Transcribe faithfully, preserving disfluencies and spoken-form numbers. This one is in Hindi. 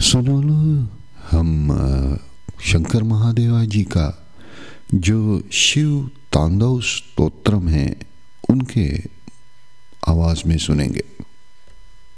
सुनो लो, हम अ, शंकर महादेवा जी का जो शिव तांडव स्तोत्रम है उनके आवाज में सुनेंगे।